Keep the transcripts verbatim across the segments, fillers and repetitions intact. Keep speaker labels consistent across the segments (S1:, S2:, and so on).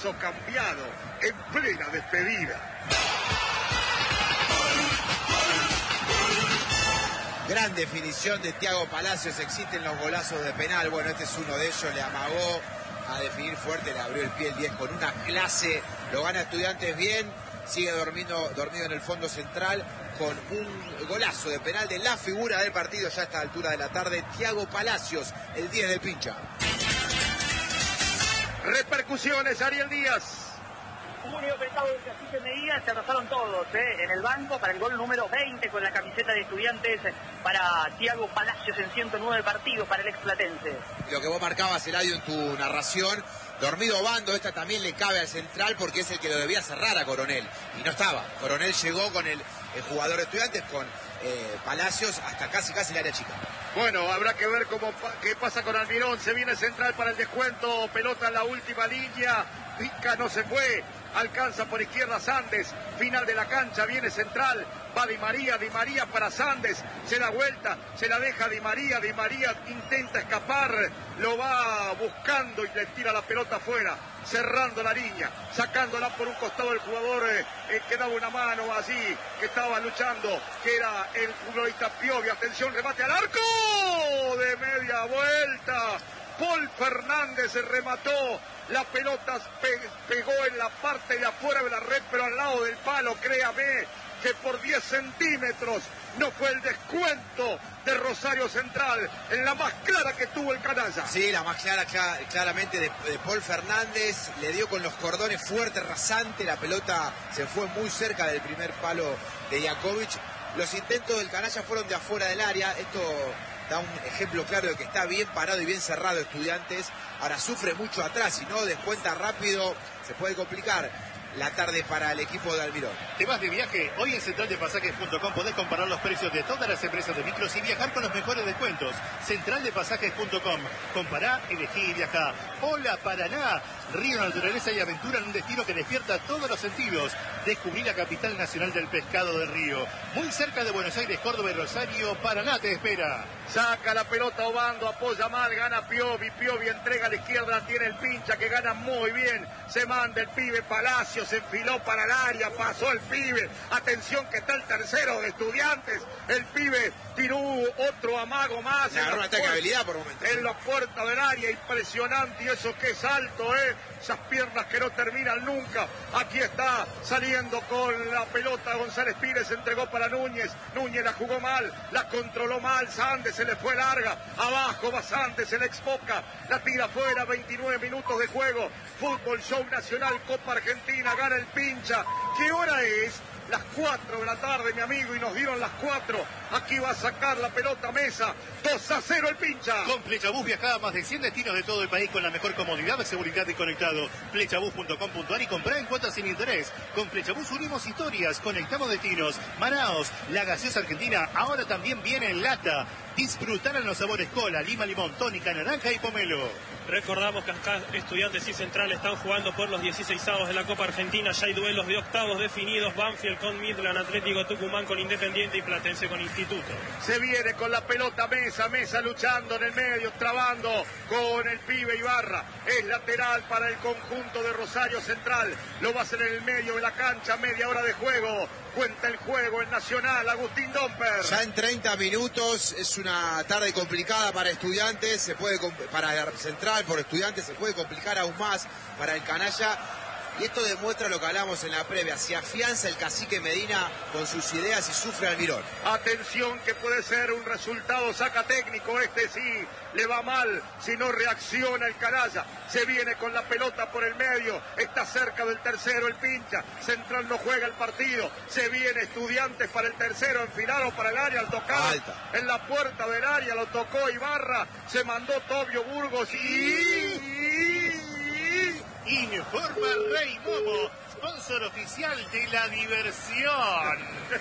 S1: paso cambiado en plena despedida.
S2: Gran definición de Thiago Palacios, existen los golazos de penal, bueno, este es uno de ellos, le amagó a definir fuerte, le abrió el pie el diez con una clase, lo gana Estudiantes bien, sigue dormido, dormido en el fondo central con un golazo de penal de la figura del partido ya a esta altura de la tarde, Thiago Palacios, el diez del Pincha.
S1: Repercusiones, Ariel Díaz.
S3: Un único pensado del Cacique Medina, se arrasaron todos ¿eh? en el banco para el gol número veinte con la camiseta de Estudiantes para Thiago Palacios en ciento nueve partidos para el explatense.
S2: Lo que vos marcabas, Eladio, en tu narración, dormido Bando, esta también le cabe al central porque es el que lo debía cerrar a Coronel y no estaba. Coronel llegó con el, el jugador de Estudiantes, con eh, Palacios hasta casi casi el área chica.
S1: Bueno, habrá que ver cómo qué pasa con Almirón, se viene central para el descuento, pelota en la última línea, Pica no se fue, alcanza por izquierda Sandes, final de la cancha, viene central, va Di María, Di María para Sandes, se da vuelta, se la deja Di María, Di María intenta escapar, lo va buscando y le tira la pelota afuera, cerrando la línea, sacándola por un costado el jugador eh, eh, que daba una mano así, que estaba luchando, que era el futbolista Piovi, atención, remate al arco, de media vuelta, Paul Fernández se remató, la pelota pe pegó en la parte de afuera de la red, pero al lado del palo, créame, que por diez centímetros no fue el descuento de Rosario Central, en la más clara que tuvo el canalla.
S2: Sí, la más clara, clara claramente de, de Paul Fernández, le dio con los cordones fuerte, rasante, la pelota se fue muy cerca del primer palo de Jakovic. Los intentos del canalla fueron de afuera del área, esto da un ejemplo claro de que está bien parado y bien cerrado Estudiantes, ahora sufre mucho atrás, si no descuenta rápido, se puede complicar la tarde para el equipo de Almirón.
S4: ¿Te vas de viaje? Hoy en central de pasajes punto com podés comparar los precios de todas las empresas de micros y viajar con los mejores descuentos. central de pasajes punto com. Compará, elegí y viajá. Hola Paraná, río, naturaleza y aventura en un destino que despierta todos los sentidos. Descubrí la capital nacional del pescado del río. Muy cerca de Buenos Aires, Córdoba y Rosario, Paraná te espera.
S1: Saca la pelota Obando, apoya mal, gana Piovi, Piovi entrega a la izquierda, tiene el Pincha que gana muy bien, se manda el pibe Palacio, se enfiló para el área, pasó el pibe, atención que está el tercero de Estudiantes, el pibe tiró otro amago más.
S2: Le agarró un ataque de habilidad por momentos.
S1: En la puerta del área, impresionante, y eso que es alto, ¿eh? Esas piernas que no terminan nunca. Aquí está saliendo con la pelota González Pires, entregó para Núñez, Núñez la jugó mal, la controló mal, Sandes se le fue larga, abajo va Sandes, se le expoca, la tira fuera, veintinueve minutos de juego, Fútbol Show Nacional, Copa Argentina, gana el Pincha. ¿Qué hora es? Las cuatro de la tarde, mi amigo, y nos dieron las cuatro. Aquí va a sacar la pelota Mesa. dos a cero el Pincha.
S4: Con Flechabús viajaba a más de cien destinos de todo el país con la mejor comodidad, seguridad y conectado. Flechabús punto com punto ar y comprá en cuotas sin interés. Con Flechabús unimos historias, conectamos destinos. Manaos, la gaseosa argentina, ahora también viene en lata. Disfrutar en los sabores cola, lima, limón, tónica, naranja y pomelo.
S5: Recordamos que acá Estudiantes y Central están jugando por los dieciseisavos de la Copa Argentina. Ya hay duelos de octavos definidos. Banfield con Midland, Atlético Tucumán con Independiente y Platense con Instituto.
S1: Se viene con la pelota Mesa, Mesa luchando en el medio, trabando con el pibe Ibarra. Es lateral para el conjunto de Rosario Central. Lo va a hacer en el medio de la cancha, media hora de juego. Cuenta el juego, el Nacional, Agustín Domper.
S2: Ya en treinta minutos, es una tarde complicada para Estudiantes, se puede para Central, por Estudiantes, se puede complicar aún más para el canalla. Y esto demuestra lo que hablamos en la previa, se afianza el cacique Medina con sus ideas y sufre Almirón.
S1: Atención que puede ser un resultado saca técnico, este sí le va mal si no reacciona el canalla. Se viene con la pelota por el medio, está cerca del tercero el Pincha, Central no juega el partido, se viene Estudiantes para el tercero, enfilado para el área al tocar. Alta. En la puerta del área lo tocó Ibarra, se mandó Tobio Burgos y...
S4: Informa Rey Momo, sponsor oficial de la diversión.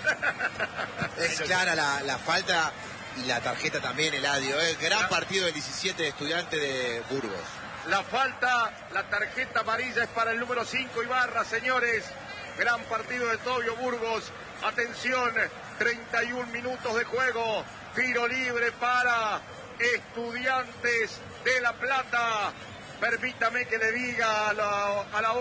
S2: Es clara la, la falta y la tarjeta también, Eladio. ¿eh? Gran partido del diecisiete de Estudiantes de Burgos.
S1: La falta, la tarjeta amarilla es para el número cinco Ibarra, señores. Gran partido de Tobio Burgos. Atención, treinta y un minutos de juego. Tiro libre para Estudiantes de La Plata. Permítame que le diga a la, a la